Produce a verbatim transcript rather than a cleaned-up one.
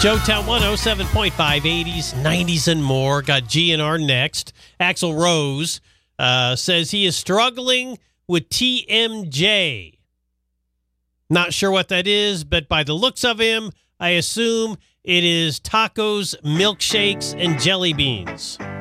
Joetown one oh seven point five, eighties, nineties, and more. Got G N R next. Axl Rose uh, says he is struggling with T M J. Not sure what that is, but by the looks of him, I assume it is tacos, milkshakes, and jelly beans.